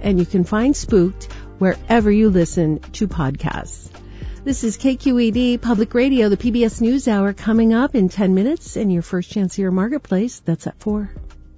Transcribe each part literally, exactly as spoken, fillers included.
and you can find Spooked wherever you listen to podcasts. This is K Q E D Public Radio, the P B S NewsHour, coming up in ten minutes, and your first chance here Marketplace, that's at four.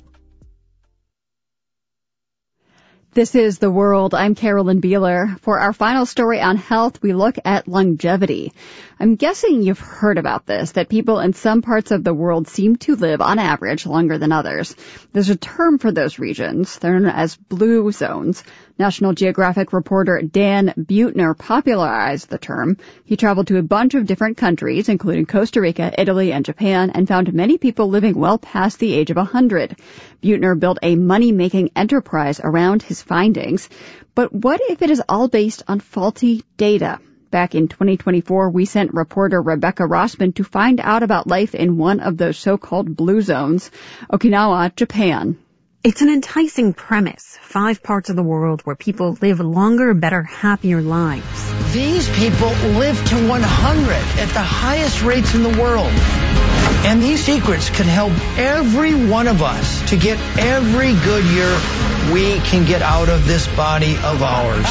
This is The World. I'm Carolyn Beeler. For our final story on health, we look at longevity. I'm guessing you've heard about this, that people in some parts of the world seem to live, on average, longer than others. There's a term for those regions. They're known as blue zones. National Geographic reporter Dan Buettner popularized the term. He traveled to a bunch of different countries, including Costa Rica, Italy, and Japan, and found many people living well past the age of one hundred. Buettner built a money-making enterprise around his findings. But what if it is all based on faulty data? Back in twenty twenty-four, we sent reporter Rebecca Rossman to find out about life in one of those so-called blue zones, Okinawa, Japan. It's an enticing premise. Five parts of the world where people live longer, better, happier lives. These people live to one hundred at the highest rates in the world. And these secrets can help every one of us to get every good year we can get out of this body of ours.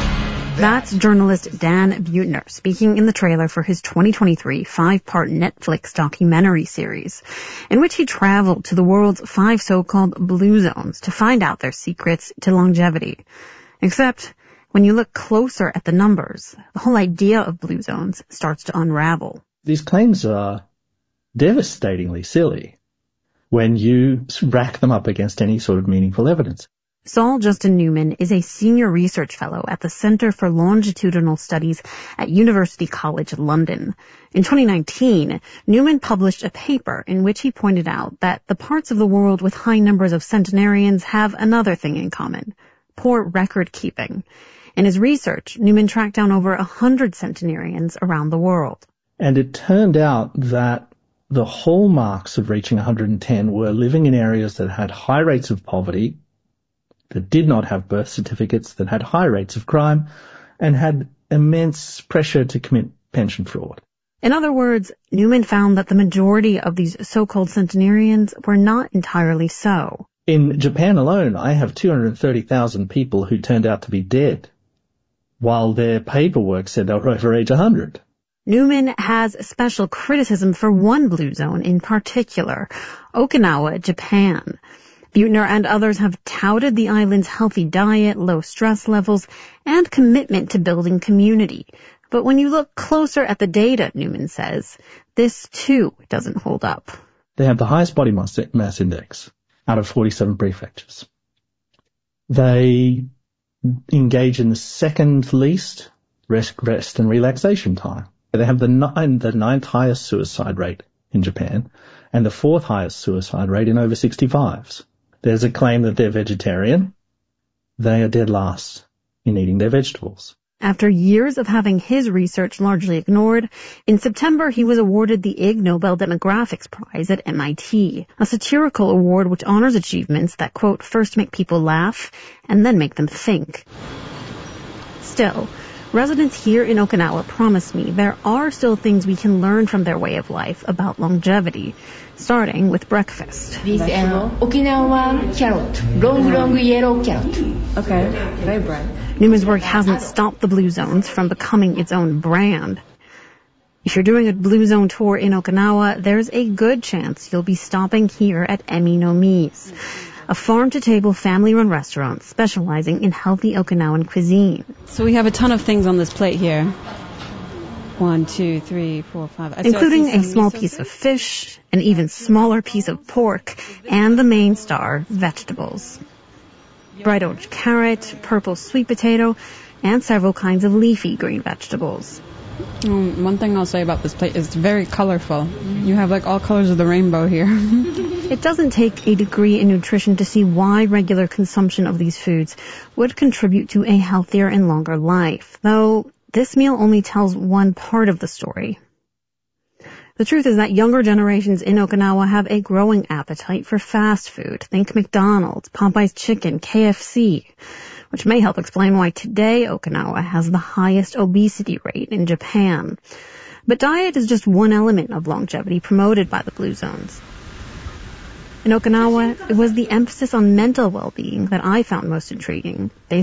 That's journalist Dan Buettner speaking in the trailer for his twenty twenty-three five-part Netflix documentary series, in which he traveled to the world's five so-called blue zones to find out their secrets to longevity. Except, when you look closer at the numbers, the whole idea of blue zones starts to unravel. These claims are devastatingly silly when you rack them up against any sort of meaningful evidence. Saul Justin Newman is a senior research fellow at the Center for Longitudinal Studies at University College London. In twenty nineteen, Newman published a paper in which he pointed out that the parts of the world with high numbers of centenarians have another thing in common: poor record keeping. In his research, Newman tracked down over one hundred centenarians around the world. And it turned out that the hallmarks of reaching one hundred ten were living in areas that had high rates of poverty, that did not have birth certificates, that had high rates of crime, and had immense pressure to commit pension fraud. In other words, Newman found that the majority of these so-called centenarians were not entirely so. In Japan alone, I have two hundred thirty thousand people who turned out to be dead, while their paperwork said they were over age one hundred. Newman has special criticism for one blue zone in particular, Okinawa, Japan. Buettner and others have touted the island's healthy diet, low stress levels, and commitment to building community. But when you look closer at the data, Newman says, this too doesn't hold up. They have the highest body mass index out of forty-seven prefectures. They engage in the second least rest, rest and relaxation time. They have the, nine, the ninth highest suicide rate in Japan and the fourth highest suicide rate in over sixty-fives. There's a claim that they're vegetarian. They are dead last in eating their vegetables. After years of having his research largely ignored, in September he was awarded the Ig Nobel Demographics Prize at M I T, a satirical award which honors achievements that, quote, first make people laugh and then make them think. Still, residents here in Okinawa promise me there are still things we can learn from their way of life about longevity, starting with breakfast. This is Okinawa carrot, long, long yellow carrot. Okay, very bright. Newman's work hasn't stopped the blue zones from becoming its own brand. If you're doing a blue zone tour in Okinawa, there's a good chance you'll be stopping here at Emi no Mi's, a farm-to-table family-run restaurant specializing in healthy Okinawan cuisine. So we have a ton of things on this plate here. One, two, three, four, five. I Including a small piece of fish, an even smaller piece of pork, and the main star, vegetables. Bright orange carrot, purple sweet potato, and several kinds of leafy green vegetables. Um, one thing I'll say about this plate is it's very colorful. You have like all colors of the rainbow here. It doesn't take a degree in nutrition to see why regular consumption of these foods would contribute to a healthier and longer life, though this meal only tells one part of the story. The truth is that younger generations in Okinawa have a growing appetite for fast food. Think McDonald's, Popeye's Chicken, K F C, which may help explain why today Okinawa has the highest obesity rate in Japan. But diet is just one element of longevity promoted by the Blue Zones. In Okinawa, it was the emphasis on mental well-being that I found most intriguing. They